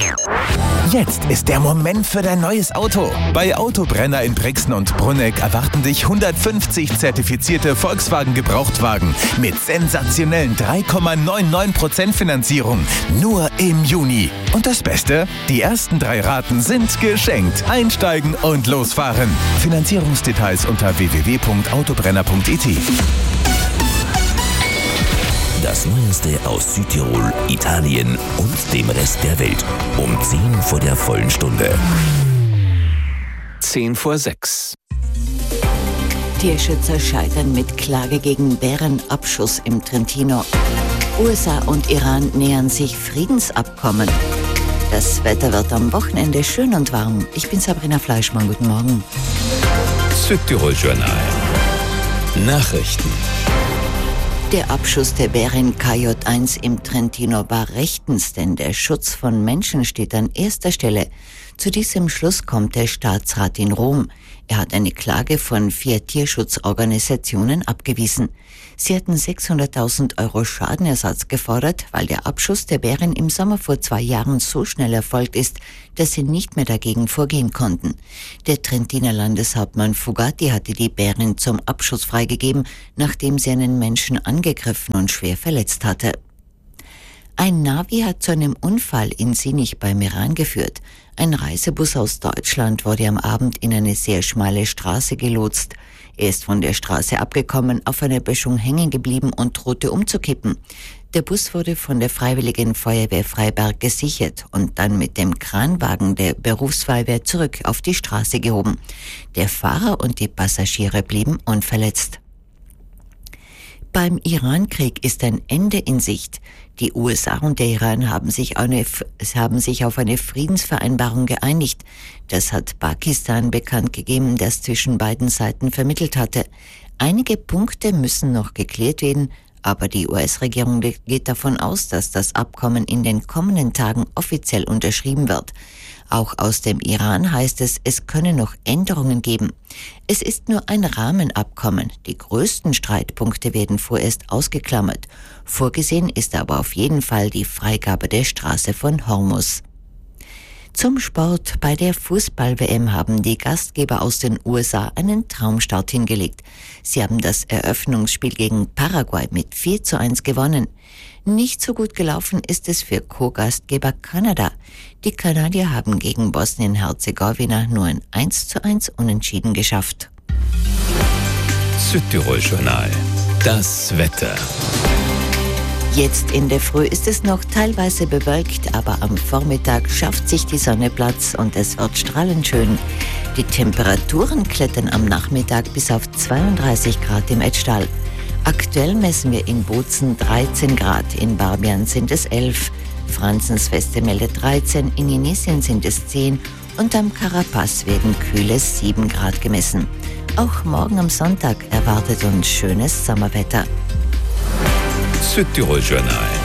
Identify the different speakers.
Speaker 1: Jetzt ist der Moment für dein neues Auto. Bei Autobrenner in Brixen und Brunegg erwarten dich 150 zertifizierte Volkswagen-Gebrauchtwagen mit sensationellen 3,99% Finanzierung. Nur im Juni. Und das Beste? Die ersten 3 Raten sind geschenkt. Einsteigen und losfahren. Finanzierungsdetails unter www.autobrenner.it.
Speaker 2: Das Neueste aus Südtirol, Italien und dem Rest der Welt. Um 10 vor der vollen Stunde.
Speaker 3: 10 vor 6.
Speaker 4: Tierschützer scheitern mit Klage gegen Bärenabschuss im Trentino. USA und Iran nähern sich Friedensabkommen. Das Wetter wird am Wochenende schön und warm. Ich bin Sabrina Fleischmann. Guten Morgen.
Speaker 5: Südtirol Journal. Nachrichten.
Speaker 4: Der Abschuss der Bärin KJ1 im Trentino war rechtens, denn der Schutz von Menschen steht an erster Stelle. Zu diesem Schluss kommt der Staatsrat in Rom. Er hat eine Klage von 4 Tierschutzorganisationen abgewiesen. Sie hatten 600.000 € Schadenersatz gefordert, weil der Abschuss der Bärin im Sommer vor 2 Jahren so schnell erfolgt ist, dass sie nicht mehr dagegen vorgehen konnten. Der Trentiner Landeshauptmann Fugatti hatte die Bärin zum Abschuss freigegeben, nachdem sie einen Menschen angegriffen und schwer verletzt hatte. Ein Navi hat zu einem Unfall in Sinich beim Iran geführt. Ein Reisebus aus Deutschland wurde am Abend in eine sehr schmale Straße gelotst. Er ist von der Straße abgekommen, auf einer Böschung hängen geblieben und drohte umzukippen. Der Bus wurde von der Freiwilligen Feuerwehr Freiberg gesichert und dann mit dem Kranwagen der Berufsfeuerwehr zurück auf die Straße gehoben. Der Fahrer und die Passagiere blieben unverletzt. Beim Iran-Krieg ist ein Ende in Sicht. Die USA und der Iran haben sich auf eine Friedensvereinbarung geeinigt. Das hat Pakistan bekannt gegeben, das zwischen beiden Seiten vermittelt hatte. Einige Punkte müssen noch geklärt werden, aber die US-Regierung geht davon aus, dass das Abkommen in den kommenden Tagen offiziell unterschrieben wird. Auch aus dem Iran heißt es, es könne noch Änderungen geben. Es ist nur ein Rahmenabkommen. Die größten Streitpunkte werden vorerst ausgeklammert. Vorgesehen ist aber auf jeden Fall die Freigabe der Straße von Hormuz. Zum Sport. Bei der Fußball-WM haben die Gastgeber aus den USA einen Traumstart hingelegt. Sie haben das Eröffnungsspiel gegen Paraguay mit 4:1 gewonnen. Nicht so gut gelaufen ist es für Co-Gastgeber Kanada. Die Kanadier haben gegen Bosnien-Herzegowina nur ein 1:1 Unentschieden geschafft.
Speaker 5: Südtirol Journal. Das Wetter.
Speaker 4: Jetzt in der Früh ist es noch teilweise bewölkt, aber am Vormittag schafft sich die Sonne Platz und es wird strahlend schön. Die Temperaturen klettern am Nachmittag bis auf 32 Grad im Etschtal. Aktuell messen wir in Bozen 13 Grad, in Barbian sind es 11, Franzensfeste meldet 13, in Inisien sind es 10 und am Karapaz werden kühle 7 Grad gemessen. Auch morgen am Sonntag erwartet uns schönes Sommerwetter.
Speaker 5: Südtirol Journal.